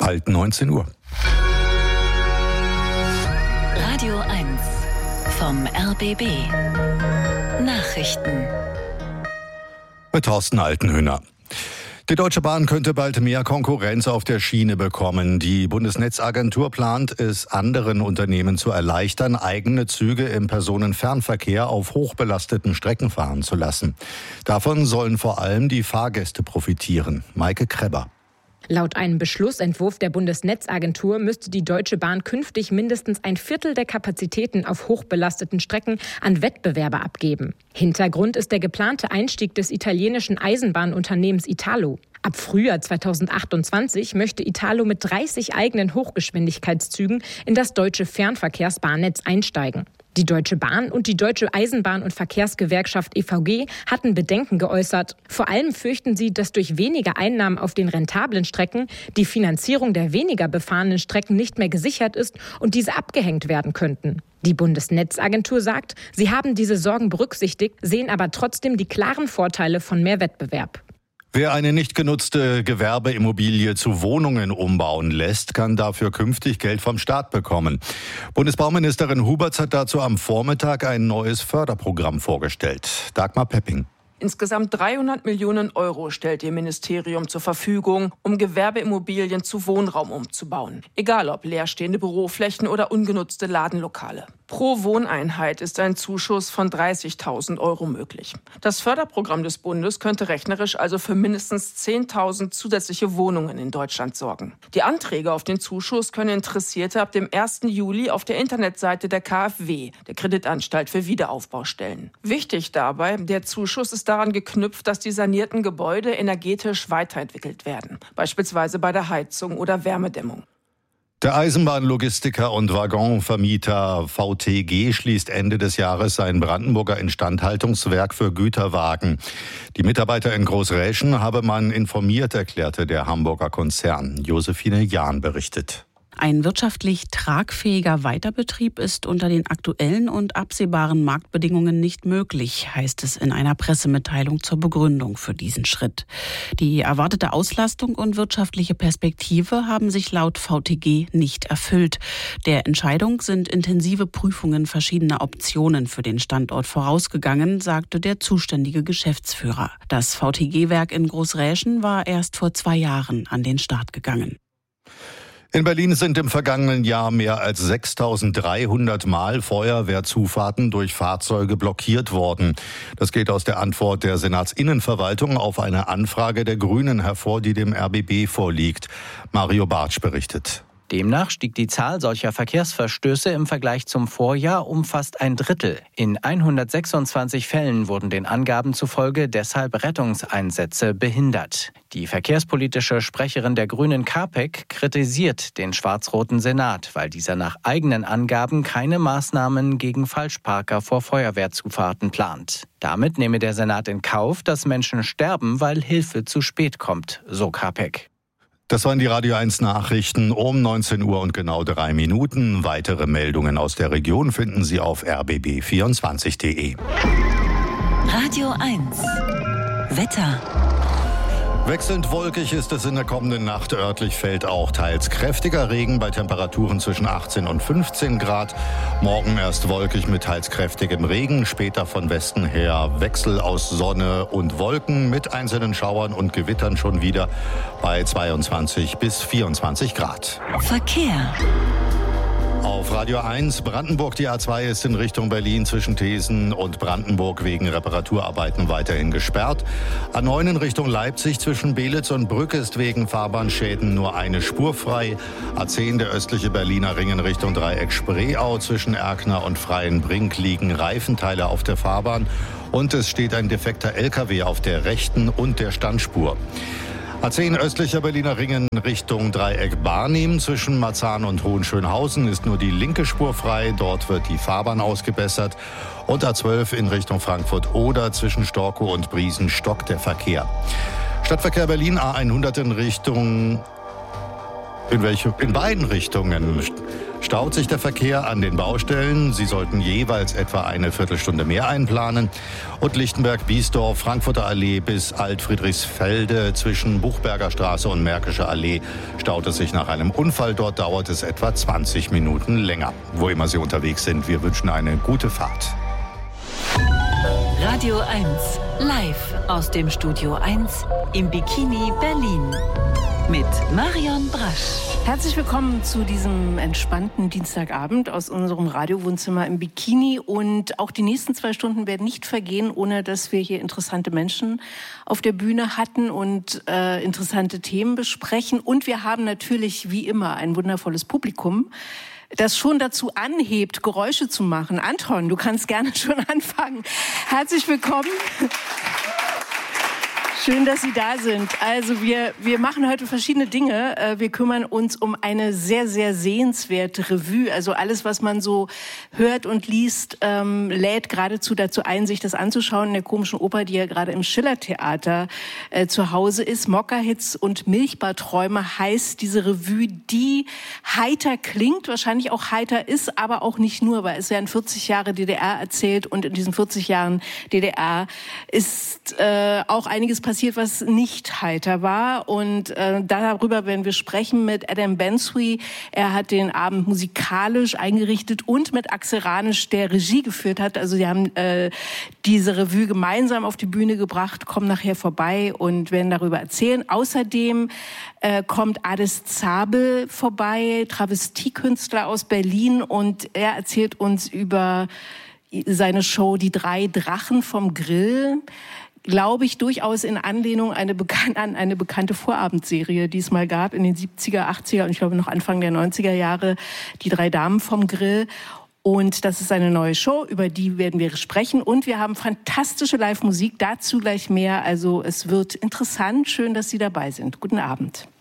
Bald 19 Uhr. Radio 1 vom RBB. Nachrichten. Mit Thorsten Altenhöhner. Die Deutsche Bahn könnte bald mehr Konkurrenz auf der Schiene bekommen. Die Bundesnetzagentur plant es, anderen Unternehmen zu erleichtern, eigene Züge im Personenfernverkehr auf hochbelasteten Strecken fahren zu lassen. Davon sollen vor allem die Fahrgäste profitieren. Maike Krebber. Laut einem Beschlussentwurf der Bundesnetzagentur müsste die Deutsche Bahn künftig mindestens ein Viertel der Kapazitäten auf hochbelasteten Strecken an Wettbewerber abgeben. Hintergrund ist der geplante Einstieg des italienischen Eisenbahnunternehmens Italo. Ab Frühjahr 2028 möchte Italo mit 30 eigenen Hochgeschwindigkeitszügen in das deutsche Fernverkehrsbahnnetz einsteigen. Die Deutsche Bahn und die Deutsche Eisenbahn- und Verkehrsgewerkschaft EVG hatten Bedenken geäußert. Vor allem fürchten sie, dass durch weniger Einnahmen auf den rentablen Strecken die Finanzierung der weniger befahrenen Strecken nicht mehr gesichert ist und diese abgehängt werden könnten. Die Bundesnetzagentur sagt, sie haben diese Sorgen berücksichtigt, sehen aber trotzdem die klaren Vorteile von mehr Wettbewerb. Wer eine nicht genutzte Gewerbeimmobilie zu Wohnungen umbauen lässt, kann dafür künftig Geld vom Staat bekommen. Bundesbauministerin Huberts hat dazu am Vormittag ein neues Förderprogramm vorgestellt. Dagmar Pepping. Insgesamt 300 Millionen Euro stellt ihr Ministerium zur Verfügung, um Gewerbeimmobilien zu Wohnraum umzubauen. Egal ob leerstehende Büroflächen oder ungenutzte Ladenlokale. Pro Wohneinheit ist ein Zuschuss von 30.000 Euro möglich. Das Förderprogramm des Bundes könnte rechnerisch also für mindestens 10.000 zusätzliche Wohnungen in Deutschland sorgen. Die Anträge auf den Zuschuss können Interessierte ab dem 1. Juli auf der Internetseite der KfW, der Kreditanstalt für Wiederaufbau, stellen. Wichtig dabei, der Zuschuss ist daran geknüpft, dass die sanierten Gebäude energetisch weiterentwickelt werden, beispielsweise bei der Heizung oder Wärmedämmung. Der Eisenbahnlogistiker und Waggonvermieter VTG schließt Ende des Jahres sein Brandenburger Instandhaltungswerk für Güterwagen. Die Mitarbeiter in Großräschen habe man informiert, erklärte der Hamburger Konzern. Josephine Jahn berichtet. Ein wirtschaftlich tragfähiger Weiterbetrieb ist unter den aktuellen und absehbaren Marktbedingungen nicht möglich, heißt es in einer Pressemitteilung zur Begründung für diesen Schritt. Die erwartete Auslastung und wirtschaftliche Perspektive haben sich laut VTG nicht erfüllt. Der Entscheidung sind intensive Prüfungen verschiedener Optionen für den Standort vorausgegangen, sagte der zuständige Geschäftsführer. Das VTG-Werk in Großräschen war erst vor 2 Jahren an den Start gegangen. In Berlin sind im vergangenen Jahr mehr als 6.300 Mal Feuerwehrzufahrten durch Fahrzeuge blockiert worden. Das geht aus der Antwort der Senatsinnenverwaltung auf eine Anfrage der Grünen hervor, die dem RBB vorliegt. Mario Bartsch berichtet. Demnach stieg die Zahl solcher Verkehrsverstöße im Vergleich zum Vorjahr um fast 1/3. In 126 Fällen wurden den Angaben zufolge deshalb Rettungseinsätze behindert. Die verkehrspolitische Sprecherin der Grünen Kapek kritisiert den schwarz-roten Senat, weil dieser nach eigenen Angaben keine Maßnahmen gegen Falschparker vor Feuerwehrzufahrten plant. Damit nehme der Senat in Kauf, dass Menschen sterben, weil Hilfe zu spät kommt, so Kapek. Das waren die Radio 1 Nachrichten um 19 Uhr und genau 3 Minuten. Weitere Meldungen aus der Region finden Sie auf rbb24.de. Radio 1 Wetter. Wechselnd wolkig ist es in der kommenden Nacht. Örtlich fällt auch teils kräftiger Regen bei Temperaturen zwischen 18 und 15 Grad. Morgen erst wolkig mit teils kräftigem Regen. Später von Westen her Wechsel aus Sonne und Wolken mit einzelnen Schauern und Gewittern schon wieder bei 22 bis 24 Grad. Verkehr. Auf Radio 1 Brandenburg, die A2 ist in Richtung Berlin zwischen Thesen und Brandenburg wegen Reparaturarbeiten weiterhin gesperrt. A9 in Richtung Leipzig zwischen Belitz und Brück ist wegen Fahrbahnschäden nur eine Spur frei. A10 der östliche Berliner Ring in Richtung Dreieck Spreeau zwischen Erkner und Freienbrink liegen Reifenteile auf der Fahrbahn und es steht ein defekter LKW auf der rechten und der Standspur. A10 östlicher Berliner Ring in Richtung Dreieck Barnim zwischen Marzahn und Hohenschönhausen ist nur die linke Spur frei. Dort wird die Fahrbahn ausgebessert. Und A12 in Richtung Frankfurt-Oder zwischen Storkow und Briesen stockt der Verkehr. Stadtverkehr Berlin A100 in Richtung In beiden Richtungen staut sich der Verkehr an den Baustellen. Sie sollten jeweils etwa eine Viertelstunde mehr einplanen. Und Lichtenberg-Biesdorf, Frankfurter Allee bis Alt-Friedrichsfelde zwischen Buchberger Straße und Märkischer Allee staut es sich nach einem Unfall. Dort dauert es etwa 20 Minuten länger. Wo immer Sie unterwegs sind, wir wünschen eine gute Fahrt. Radio 1, live aus dem Studio 1 im Bikini Berlin. Mit Marion Brasch. Herzlich willkommen zu diesem entspannten Dienstagabend aus unserem Radiowohnzimmer im Bikini. Und auch die nächsten 2 Stunden werden nicht vergehen, ohne dass wir hier interessante Menschen auf der Bühne hatten und interessante Themen besprechen. Und wir haben natürlich wie immer ein wundervolles Publikum, das schon dazu anhebt, Geräusche zu machen. Anton, du kannst gerne schon anfangen. Herzlich willkommen. Schön, dass Sie da sind. Also wir machen heute verschiedene Dinge. Wir kümmern uns um eine sehr, sehr sehenswerte Revue. Also alles, was man so hört und liest, lädt geradezu dazu ein, sich das anzuschauen. In der Komischen Oper, die ja gerade im Schillertheater zu Hause ist. Mokka-Hits und Milchbarträume heißt diese Revue, die heiter klingt, wahrscheinlich auch heiter ist, aber auch nicht nur, weil es werden 40 Jahre DDR erzählt und in diesen 40 Jahren DDR ist auch einiges passiert, was nicht heiter war. Und darüber werden wir sprechen mit Adam Bensui. Er hat den Abend musikalisch eingerichtet und mit Axel Ranisch, der Regie geführt hat. Also sie haben diese Revue gemeinsam auf die Bühne gebracht, kommen nachher vorbei und werden darüber erzählen. Außerdem kommt Ades Zabel vorbei, Travestiekünstler aus Berlin, und er erzählt uns über seine Show Die 3 Drachen vom Grill. Glaube ich, durchaus in Anlehnung an eine bekannte Vorabendserie, die es mal gab in den 70er, 80er und ich glaube noch Anfang der 90er Jahre, Die 3 Damen vom Grill. Und das ist eine neue Show, über die werden wir sprechen. Und wir haben fantastische Live-Musik, dazu gleich mehr. Also es wird interessant. Schön, dass Sie dabei sind. Guten Abend.